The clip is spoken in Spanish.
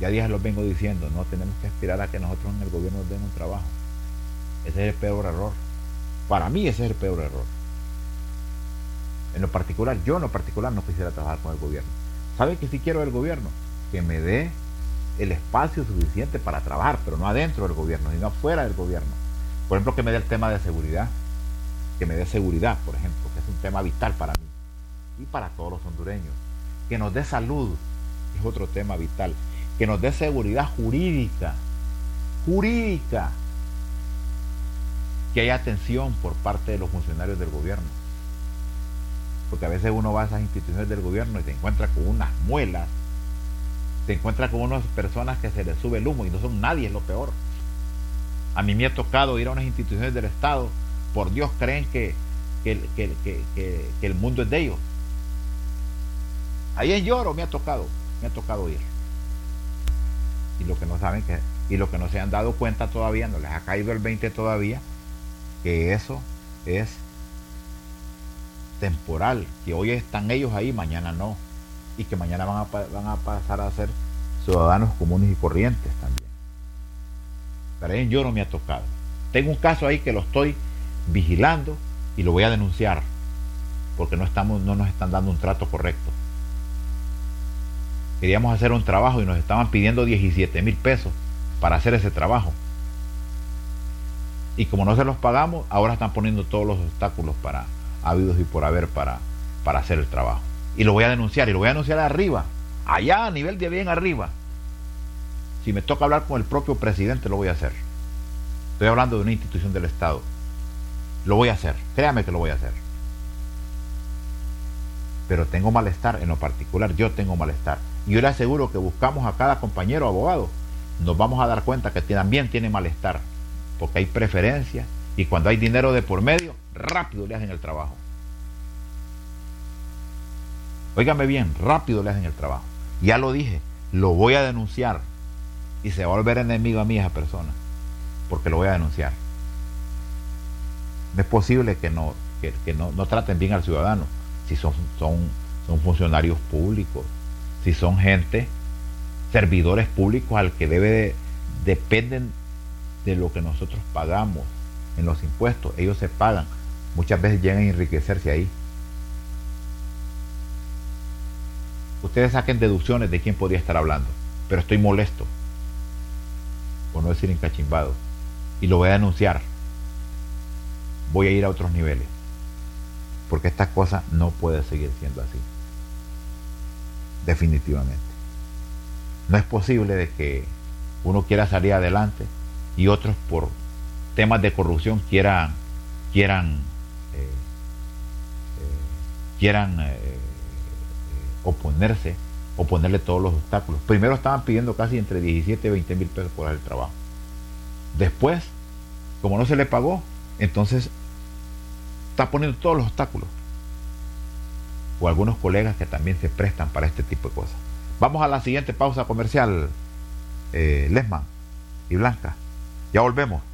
Ya días los vengo diciendo, no tenemos que aspirar a que nosotros en el gobierno nos den un trabajo. Ese es el peor error. Para mí ese es el peor error. En lo particular, yo en lo particular no quisiera trabajar con el gobierno. ¿Sabe qué sí quiero del gobierno? Que me dé el espacio suficiente para trabajar, pero no adentro del gobierno, sino afuera del gobierno. Por ejemplo, que me dé el tema de seguridad. Que me dé seguridad, por ejemplo, que es un tema vital para mí y para todos los hondureños. Que nos dé salud, que es otro tema vital. Que nos dé seguridad jurídica. Que haya atención por parte de los funcionarios del gobierno. Porque a veces uno va a esas instituciones del gobierno y se encuentra con unas muelas, se encuentra con unas personas que se les sube el humo y no son nadie, es lo peor. A mí me ha tocado ir a unas instituciones del Estado, por Dios creen que el mundo es de ellos. Ahí en Lloro me ha tocado ir. Y lo que no saben y lo que no se han dado cuenta todavía, no les ha caído el 20 todavía, que eso es temporal, que hoy están ellos ahí, mañana no, y que mañana van a pasar a ser ciudadanos comunes y corrientes también. Pero ahí yo no me ha tocado. Tengo un caso ahí que lo estoy vigilando y lo voy a denunciar porque no nos están dando un trato correcto. Queríamos hacer un trabajo y nos estaban pidiendo 17,000 pesos para hacer ese trabajo. Y como no se los pagamos, ahora están poniendo todos los obstáculos para habidos y por haber para hacer el trabajo. Y lo voy a denunciar, y lo voy a denunciar arriba, allá a nivel de bien arriba. Si me toca hablar con el propio presidente, lo voy a hacer. Estoy hablando de una institución del Estado. Lo voy a hacer, créame que lo voy a hacer. Pero tengo malestar, en lo particular yo tengo malestar. Y yo le aseguro que buscamos a cada compañero abogado, nos vamos a dar cuenta que también tiene malestar, porque hay preferencias, y cuando hay dinero de por medio, rápido le hacen el trabajo. Óigame bien, rápido le hacen el trabajo. Ya lo dije, lo voy a denunciar, y se va a volver enemigo a mí esa persona, porque lo voy a denunciar. No es posible que no traten bien al ciudadano, si son funcionarios públicos, si son gente, servidores públicos al que dependen de lo que nosotros pagamos en los impuestos. Ellos se pagan, muchas veces llegan a enriquecerse ahí. Ustedes saquen deducciones de quién podría estar hablando, pero estoy molesto, por no decir encachimbado, y lo voy a denunciar. Voy a ir a otros niveles, porque esta cosa no puede seguir siendo así, definitivamente. No es posible de que uno quiera salir adelante y otros por temas de corrupción quieran oponerle todos los obstáculos. Primero estaban pidiendo casi entre 17 y 20,000 pesos por hacer el trabajo. Después, como no se le pagó, entonces está poniendo todos los obstáculos. O algunos colegas que también se prestan para este tipo de cosas. Vamos a la siguiente pausa comercial, Lesman y Blanca. Ya volvemos.